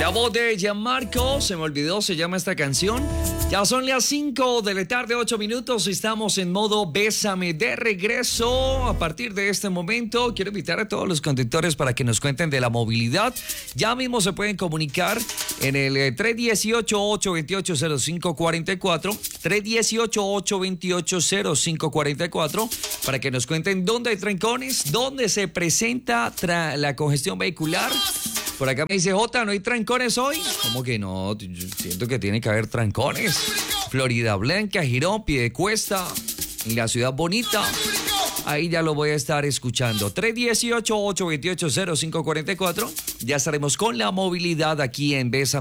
La voz de Gianmarco, se me olvidó, se llama esta canción. Ya son las 5 de la tarde, 8 minutos. Estamos en modo Bésame de regreso. A partir de este momento, quiero invitar a todos los conductores para que nos cuenten de la movilidad. Ya mismo se pueden comunicar en el 318-828-0544, 318-828-0544, para que nos cuenten dónde hay trancones, dónde se presenta la congestión vehicular. Por acá me dice Jota, ¿no hay trancones hoy? ¿Cómo que no? Yo siento que tiene que haber trancones. Florida Blanca, Girón, Piedecuesta, en la Ciudad Bonita. Ahí ya lo voy a estar escuchando. 318-828-0544. Ya estaremos con la movilidad aquí en Bésame.